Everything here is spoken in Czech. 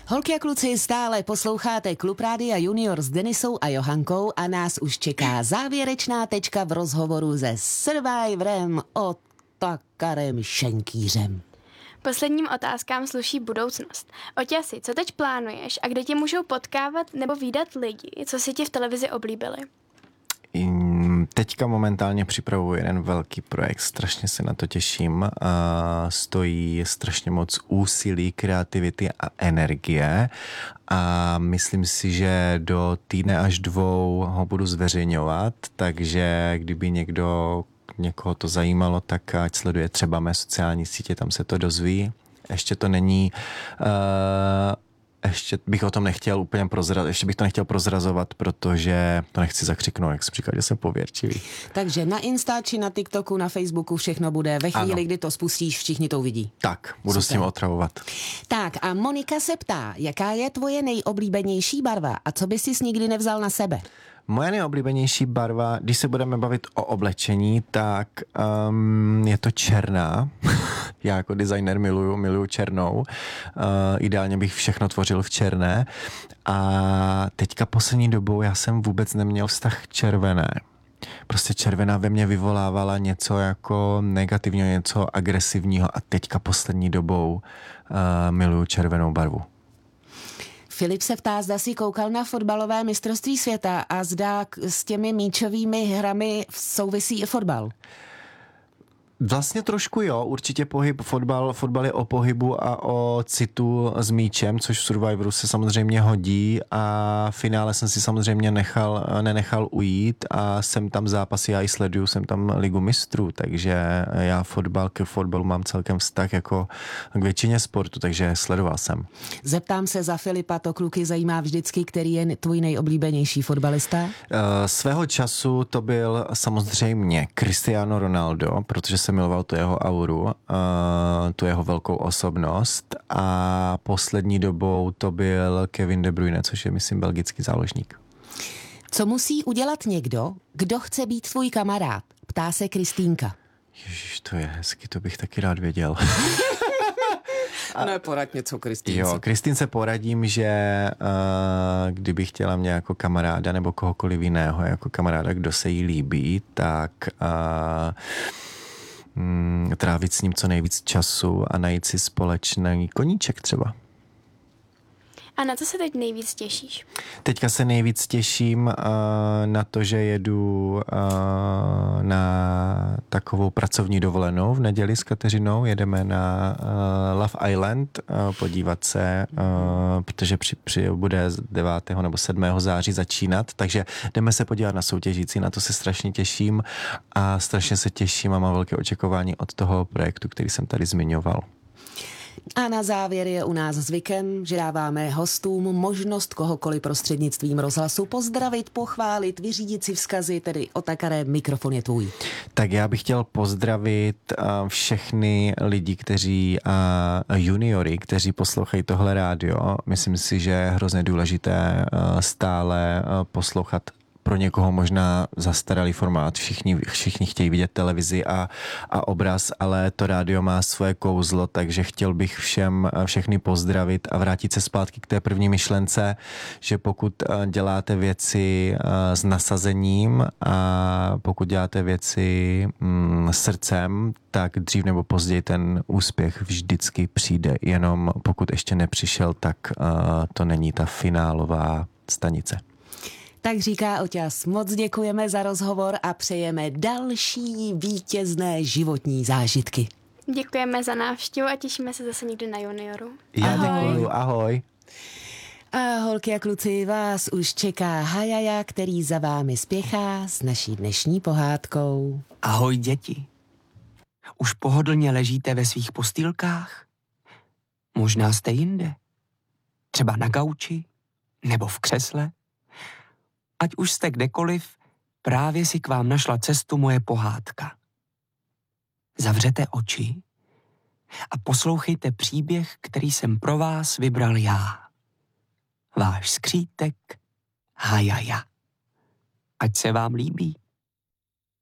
Holky a kluci, stále posloucháte Klub Rádia Junior s Denisou a Johankou a nás už čeká závěrečná tečka v rozhovoru se Survivorem Otakarem Šenkýřem. Posledním otázkám sluší budoucnost. Oťasi, co teď plánuješ a kde tě můžou potkávat nebo vídat lidi, co si ti v televizi oblíbili? Teďka momentálně připravuji jeden velký projekt, strašně se na to těším. Stojí strašně moc úsilí, kreativity a energie a myslím si, že do týdne až 2 ho budu zveřejňovat, takže kdyby někoho to zajímalo, tak ať sleduje třeba mé sociální sítě, tam se to dozví. Ještě to není... Ještě bych o tom nechtěl úplně prozrazovat, protože to nechci zakřiknout, jak jsem říkal, že jsem pověrčivý. Takže na Insta či na TikToku, na Facebooku všechno bude ve chvíli, kdy to spustíš, všichni to uvidí. Tak, budu s tím otravovat. Tak a Monika se ptá, jaká je tvoje nejoblíbenější barva a co by sis nikdy nevzal na sebe? Moje nejoblíbenější barva, když se budeme bavit o oblečení, tak je to černá. Já jako designer miluju černou. Ideálně bych všechno tvořil v černé. A teďka poslední dobou já jsem vůbec neměl vztah k červené. Prostě červená ve mně vyvolávala něco jako negativního, něco agresivního a teďka poslední dobou miluju červenou barvu. Filip se ptá, zda si koukal na fotbalové mistrovství světa a zda s těmi míčovými hrami souvisí i fotbal. Vlastně trošku jo, určitě fotbal je o pohybu a o citu s míčem, což v Survivoru se samozřejmě hodí a v finále jsem si samozřejmě nenechal ujít a jsem tam zápasy, já i sleduju, jsem tam Ligu mistrů, takže já k fotbalu mám celkem vztah jako k většině sportu, takže sledoval jsem. Zeptám se za Filipa, to kluky zajímá vždycky, který je tvůj nejoblíbenější fotbalista? Svého času to byl samozřejmě Cristiano Ronaldo, protože jsem miloval tu jeho auru, tu jeho velkou osobnost a poslední dobou to byl Kevin De Bruyne, což je, myslím, belgický záložník. Co musí udělat někdo, kdo chce být tvůj kamarád? Ptá se Kristýnka. Ježiš, to je hezky, to bych taky rád věděl. Ne, poraď něco Kristýnce. Jo, Kristýnce poradím, že kdyby chtěla mě jako kamaráda nebo kohokoliv jiného jako kamaráda, kdo se jí líbí, tak trávit s ním co nejvíc času a najít si společný koníček třeba. A na co se teď nejvíc těšíš? Teďka se nejvíc těším na to, že jedu na takovou pracovní dovolenou v neděli s Kateřinou. Jedeme na Love Island podívat se, protože bude 9. nebo 7. září začínat, takže jdeme se podívat na soutěžící, na to se strašně těším a strašně se těším a mám velké očekávání od toho projektu, který jsem tady zmiňoval. A na závěr je u nás zvykem, že dáváme hostům možnost kohokoliv prostřednictvím rozhlasu pozdravit, pochválit, vyřídit si vzkazy, tedy Otakare, mikrofon je tvůj. Tak já bych chtěl pozdravit všechny lidi, juniory, kteří poslouchají tohle rádio. Myslím si, že je hrozně důležité stále poslouchat pro někoho možná zastaralý formát, všichni chtějí vidět televizi a obraz, ale to rádio má svoje kouzlo, takže chtěl bych všechny pozdravit a vrátit se zpátky k té první myšlence, že pokud děláte věci s nasazením a pokud děláte věci srdcem, tak dřív nebo později ten úspěch vždycky přijde, jenom pokud ještě nepřišel, tak to není ta finálová stanice. Tak říká Oťas, moc děkujeme za rozhovor a přejeme další vítězné životní zážitky. Děkujeme za návštěvu a těšíme se zase někdy na Junioru. Já děkuju, ahoj. A holky a kluci, vás už čeká Hajaja, který za vámi spěchá s naší dnešní pohádkou. Ahoj děti. Už pohodlně ležíte ve svých postýlkách? Možná jste jinde. Třeba na gauči nebo v křesle? Ať už jste kdekoliv, právě si k vám našla cestu moje pohádka. Zavřete oči a poslouchejte příběh, který jsem pro vás vybral já. Váš skřítek Hajaja. Ať se vám líbí.